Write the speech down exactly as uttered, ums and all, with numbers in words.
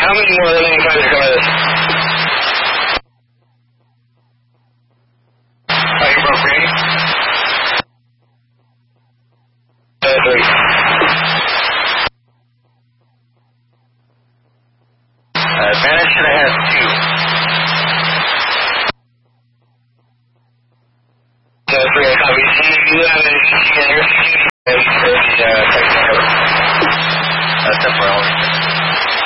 how many more remaining flights are coming in? Oh, you broke green? Uh, three. Uh, Advantage should have had two. Uh, three, I copy. You have an E C in your security. Uh, uh, uh, temporarily.